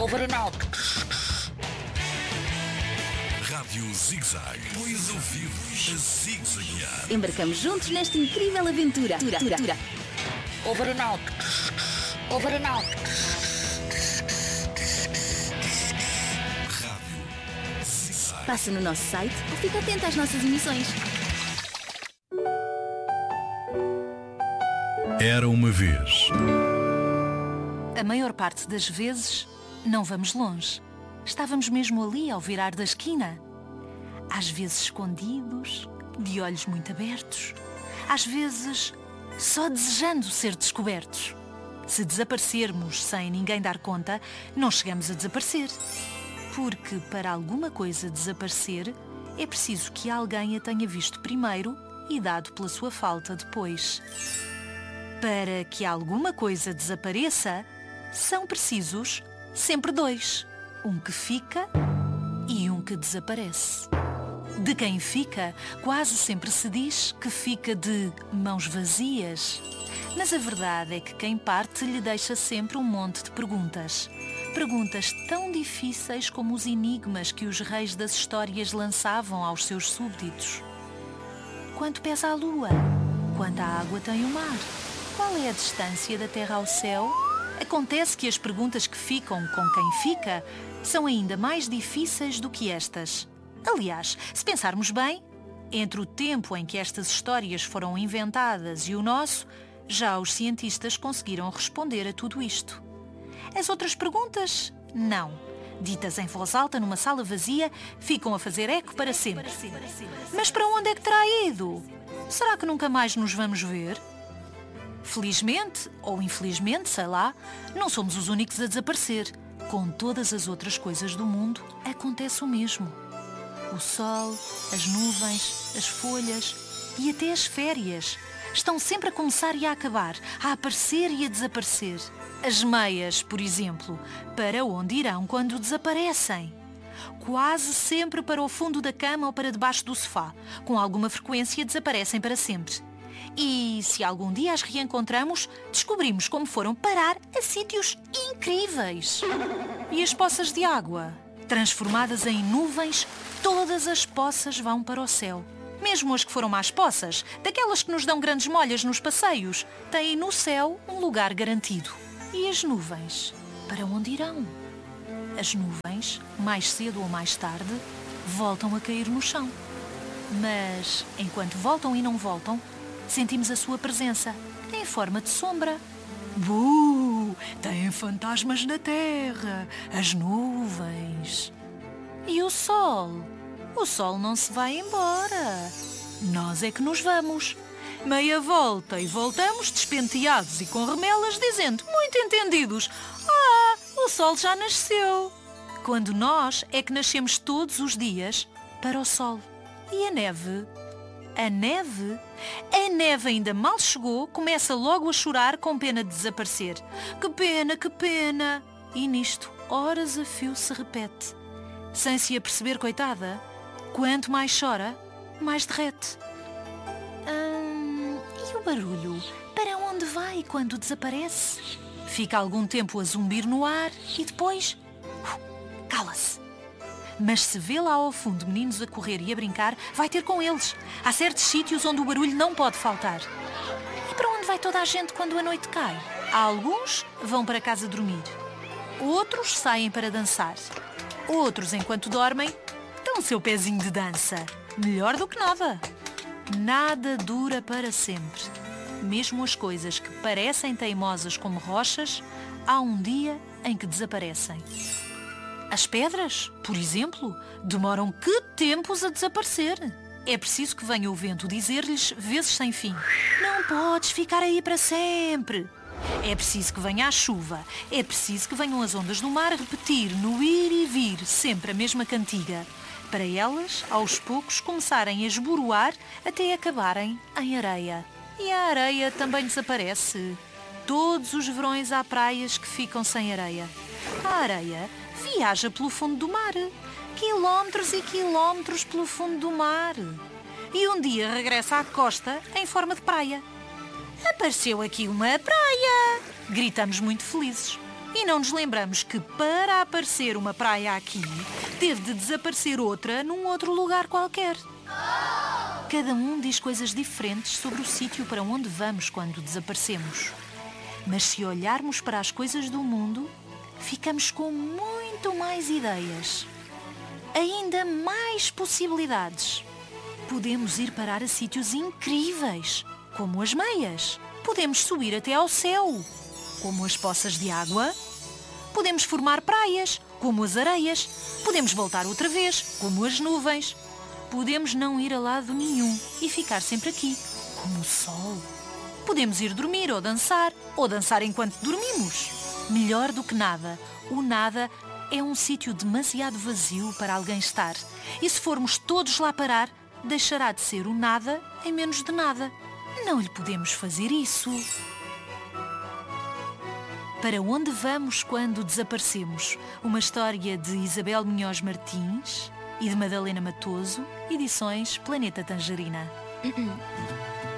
Over and out. Rádio Zig-Zag. Põe os ouvidos a zig-zaguear. Embarcamos juntos nesta incrível aventura. Over and out. Over and out. Rádio Zig-Zag. Passa no nosso site ou fica atento às nossas emissões. Era uma vez. A maior parte das vezes, não vamos longe. Estávamos mesmo ali ao virar da esquina. Às vezes escondidos, de olhos muito abertos. Às vezes só desejando ser descobertos. Se desaparecermos sem ninguém dar conta, não chegamos a desaparecer. Porque para alguma coisa desaparecer, é preciso que alguém a tenha visto primeiro e dado pela sua falta depois. Para que alguma coisa desapareça, são precisos sempre dois. Um que fica e um que desaparece. De quem fica, quase sempre se diz que fica de mãos vazias. Mas a verdade é que quem parte lhe deixa sempre um monte de perguntas. Perguntas tão difíceis como os enigmas que os reis das histórias lançavam aos seus súbditos. Quanto pesa a lua? Quanta água tem o mar? Qual é a distância da terra ao céu? Acontece que as perguntas que ficam com quem fica são ainda mais difíceis do que estas. Aliás, se pensarmos bem, entre o tempo em que estas histórias foram inventadas e o nosso, já os cientistas conseguiram responder a tudo isto. As outras perguntas, não. Ditas em voz alta numa sala vazia, ficam a fazer eco para sempre. Mas para onde é que terá ido? Será que nunca mais nos vamos ver? Felizmente, ou infelizmente, sei lá, não somos os únicos a desaparecer. Com todas as outras coisas do mundo, acontece o mesmo. O sol, as nuvens, as folhas e até as férias estão sempre a começar e a acabar, a aparecer e a desaparecer. As meias, por exemplo, para onde irão quando desaparecem? Quase sempre para o fundo da cama ou para debaixo do sofá. Com alguma frequência desaparecem para sempre. E se algum dia as reencontramos, descobrimos como foram parar a sítios incríveis. E as poças de água? Transformadas em nuvens, todas as poças vão para o céu. Mesmo as que foram más poças, daquelas que nos dão grandes molhas nos passeios, têm no céu um lugar garantido. E as nuvens? Para onde irão? As nuvens, mais cedo ou mais tarde, voltam a cair no chão. Mas, enquanto voltam e não voltam, sentimos a sua presença, em forma de sombra. Têm fantasmas na terra, as nuvens. E o sol? O sol não se vai embora. Nós é que nos vamos. Meia volta e voltamos despenteados e com remelas, dizendo, muito entendidos, o sol já nasceu. Quando nós é que nascemos todos os dias para o sol. E a neve? A neve? A neve ainda mal chegou, começa logo a chorar com pena de desaparecer. Que pena, que pena! E nisto, horas a fio se repete. Sem se aperceber, coitada, quanto mais chora, mais derrete. E o barulho? Para onde vai quando desaparece? Fica algum tempo a zumbir no ar e depois... cala-se. Mas se vê lá ao fundo meninos a correr e a brincar, vai ter com eles. Há certos sítios onde o barulho não pode faltar. E para onde vai toda a gente quando a noite cai? Alguns vão para casa dormir. Outros saem para dançar. Outros, enquanto dormem, dão o seu pezinho de dança. Melhor do que nada. Nada dura para sempre. Mesmo as coisas que parecem teimosas como rochas, há um dia em que desaparecem. As pedras, por exemplo, demoram que tempos a desaparecer. É preciso que venha o vento dizer-lhes, vezes sem fim, não podes ficar aí para sempre. É preciso que venha a chuva. É preciso que venham as ondas do mar repetir, no ir e vir, sempre a mesma cantiga. Para elas, aos poucos, começarem a esboroar até acabarem em areia. E a areia também desaparece. Todos os verões há praias que ficam sem areia. A areia viaja pelo fundo do mar. Quilómetros e quilómetros pelo fundo do mar. E um dia regressa à costa em forma de praia. Apareceu aqui uma praia! Gritamos muito felizes. E não nos lembramos que para aparecer uma praia aqui, teve de desaparecer outra num outro lugar qualquer. Cada um diz coisas diferentes sobre o sítio para onde vamos quando desaparecemos. Mas se olharmos para as coisas do mundo, ficamos com muito mais ideias. Ainda mais possibilidades. Podemos ir parar a sítios incríveis, como as meias. Podemos subir até ao céu, como as poças de água. Podemos formar praias, como as areias. Podemos voltar outra vez, como as nuvens. Podemos não ir a lado nenhum e ficar sempre aqui, como o sol. Podemos ir dormir ou dançar enquanto dormimos. Melhor do que nada, o nada é um sítio demasiado vazio para alguém estar. E se formos todos lá parar, deixará de ser o nada em menos de nada. Não lhe podemos fazer isso. Para onde vamos quando desaparecemos? Uma história de Isabel Munhoz Martins e de Madalena Matoso, edições Planeta Tangerina.